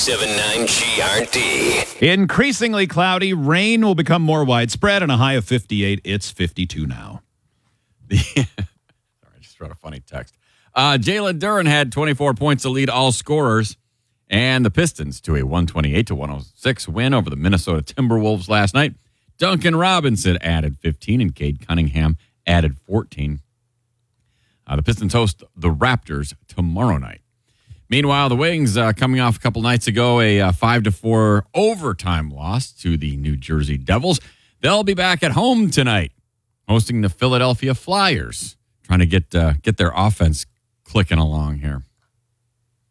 97.9 GRD. Increasingly cloudy. Rain will become more widespread and a high of 58. It's 52 now. Sorry, I just wrote a funny text. Jalen Duren had 24 points to lead all scorers, and the Pistons to a 128-106 win over the Minnesota Timberwolves last night. Duncan Robinson added 15, and Cade Cunningham added 14. The Pistons host the Raptors tomorrow night. Meanwhile, the Wings, coming off a couple nights ago, a 5-4 overtime loss to the New Jersey Devils. They'll be back at home tonight, hosting the Philadelphia Flyers, trying to get their offense clicking along here.